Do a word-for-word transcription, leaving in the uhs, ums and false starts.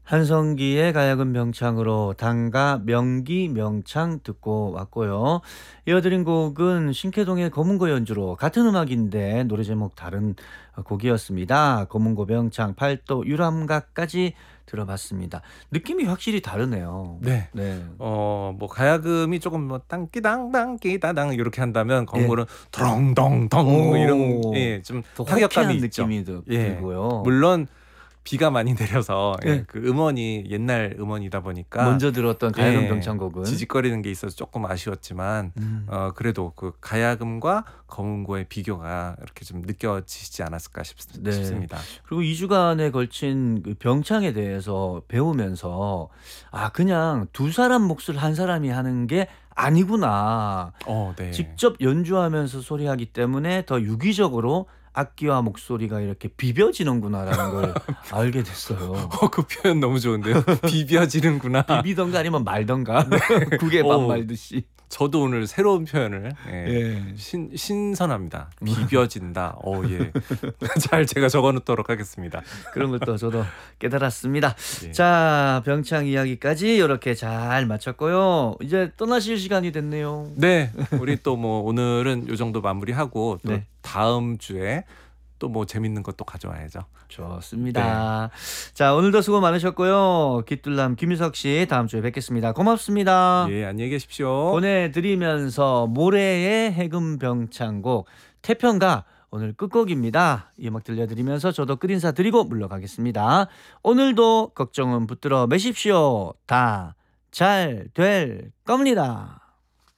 한성기의 가야금 병창으로 당가 명기 명창 듣고 왔고요. 이어드린 곡은 신케동의 검은고 연주로 같은 음악인데 노래 제목 다른 곡이었습니다. 검은고 병창 팔도 유람가까지 들어봤습니다. 느낌이 확실히 다르네요. 네. 네. 어, 뭐 가야금이 조금 뭐 땅기당 땅기다당 이렇게 한다면 예. 검은고는 드렁덩덩 뭐 이런 오. 예, 좀 더 타격감이 호쾌한 있죠. 느낌이 들- 예. 들고요. 물론 비가 많이 내려서 예, 예. 그 음원이 옛날 음원이다 보니까 먼저 들었던 가야금 예, 병창곡은 지직거리는 게 있어서 조금 아쉬웠지만 음. 어, 그래도 그 가야금과 검은고의 비교가 이렇게 좀 느껴지지 않았을까 싶, 네. 싶습니다. 그리고 이 주간에 걸친 그 병창에 대해서 배우면서 아 그냥 두 사람 몫을 한 사람이 하는 게 아니구나. 어, 네. 직접 연주하면서 소리하기 때문에 더 유기적으로 악기와 목소리가 이렇게 비벼지는구나라는 걸 알게 됐어요. 어, 그 표현 너무 좋은데요. 비벼지는구나. 비비던가 아니면 말던가 국에 밥 어. 말듯이. 저도 오늘 새로운 표현을 예, 예. 신, 신선합니다. 비벼진다. 어, 예. 잘 제가 적어놓도록 하겠습니다. 그런 것도 저도 깨달았습니다. 예. 자, 병창 이야기까지 이렇게 잘 마쳤고요. 이제 떠나실 시간이 됐네요. 네, 우리 또 뭐 오늘은 요 정도 마무리하고 또 네. 다음 주에 또 뭐 재밌는 것도 가져와야죠. 좋습니다. 자, 오늘도 수고 많으셨고요. 깃둘남 김유석 씨 다음 주에 뵙겠습니다. 고맙습니다. 예, 안녕히 계십시오. 보내드리면서 모래의 해금 병창곡 태평가 오늘 끝곡입니다. 이 음악 들려드리면서 저도 끝인사 드리고 물러가겠습니다. 오늘도 걱정은 붙들어 매십시오. 다 잘 될 겁니다.